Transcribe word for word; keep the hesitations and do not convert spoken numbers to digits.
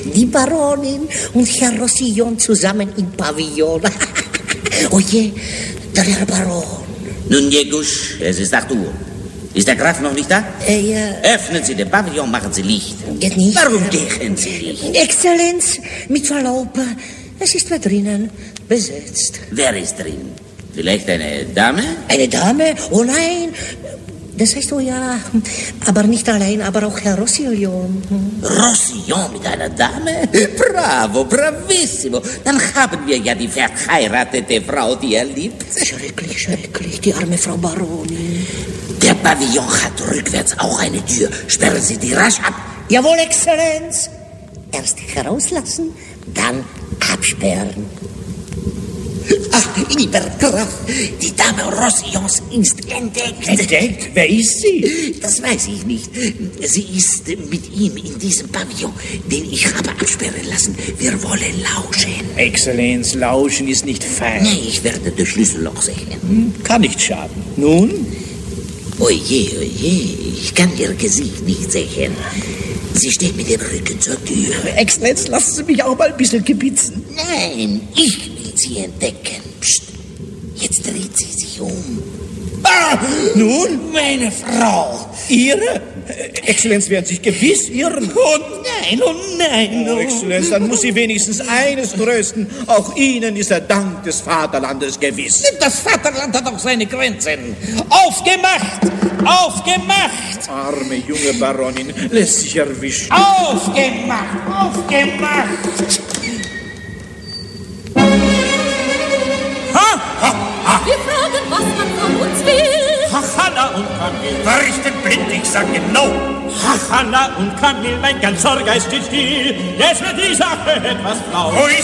Die Baronin und Herr Rossillon zusammen im Pavillon. Oje, der Herr Baron. Nun, Jegusch, es ist acht Uhr. Ist der Graf noch nicht da? Äh, ja. Öffnen Sie den Pavillon, machen Sie Licht. Geht nicht. Warum gehen Sie nicht? Exzellenz, mit Verlaub, es ist wer drinnen besetzt. Wer ist drin? Vielleicht eine Dame? Eine Dame? Oh nein. Das heißt, oh ja, aber nicht allein, aber auch Herr Rossillon. Rossillon mit einer Dame? Bravo, bravissimo. Dann haben wir ja die verheiratete Frau, die er liebt. Schrecklich, schrecklich, die arme Frau Baronin. Der Pavillon hat rückwärts auch eine Tür. Sperren Sie die rasch ab. Jawohl, Exzellenz. Erst herauslassen, dann absperren. Ach, lieber Graf, die Dame Rossillons ist entdeckt. Entdeckt? Wer ist sie? Das weiß ich nicht. Sie ist mit ihm in diesem Pavillon, den ich habe absperren lassen. Wir wollen lauschen. Exzellenz, lauschen ist nicht fein. Nee, ich werde das Schlüsselloch sehen. Hm, kann nicht schaden. Nun? Oje, oje, ich kann ihr Gesicht nicht sehen. Sie steht mit dem Rücken zur Tür. Exzellenz, lassen Sie mich auch mal ein bisschen gebitzen. Nein, ich will sie entdecken. Psst. Jetzt dreht sie sich um. Ah, Nun? meine Frau. Ihre? Exzellenz, werden sich gewiss irren. Oh nein, oh nein. Oh, Exzellenz, dann muss sie wenigstens eines trösten. Auch Ihnen ist der Dank des Vaterlandes gewiss. Das Vaterland hat auch seine Grenzen. Aufgemacht! Aufgemacht! Arme junge Baronin, lässt sich erwischen. Aufgemacht! Aufgemacht! Wir fragen, was man von uns will. Hachana und Kamil, war ich denn blind? Ich sag genau. Hachana und Kamil, mein ganzer Geist ist still. Jetzt wird die Sache etwas flau.